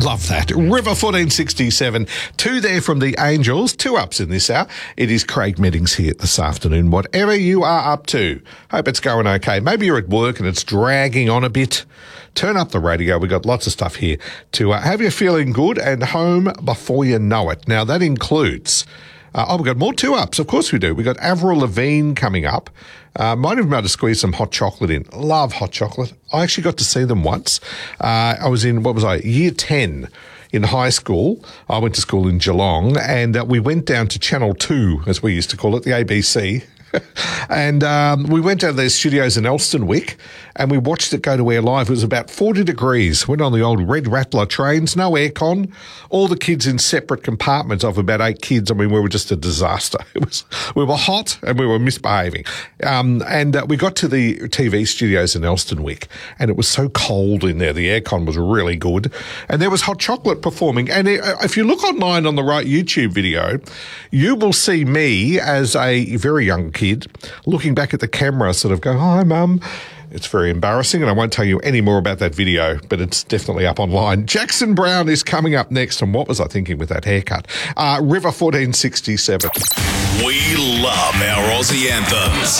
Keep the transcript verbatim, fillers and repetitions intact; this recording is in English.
Love that. River fourteen sixty-seven. Two there from the Angels. Two ups in this hour. It is Craig Meddings here this afternoon. Whatever you are up to, hope it's going okay. Maybe you're at work and it's dragging on a bit. Turn up the radio. We've got lots of stuff here to uh, have you feeling good and home before you know it. Now, that includes... Uh, oh, we've got more two-ups. Of course we do. We've got Avril Lavigne coming up. Uh, might even be able to squeeze some hot chocolate in. Love hot chocolate. I actually got to see them once. Uh, I was in, what was I, year ten in high school. I went to school in Geelong, and uh, we went down to Channel two, as we used to call it, the A B C. And um, we went down to their studios in Elstonwick and we watched it go to air live. It was about forty degrees. Went on the old Red Rattler trains, no aircon, all the kids in separate compartments of about eight kids. I mean, we were just a disaster. It was, we were hot and we were misbehaving. Um, and uh, we got to the T V studios in Elstonwick and it was so cold in there. The aircon was really good. And there was hot chocolate performing. And it, if you look online on the right YouTube video, you will see me as a very young kid looking back at the camera, sort of go, "Hi, Mum." It's very embarrassing, and I won't tell you any more about that video, but it's definitely up online. Jackson Browne is coming up next, and what was I thinking with that haircut? Uh, River fourteen sixty-seven. We love our Aussie anthems.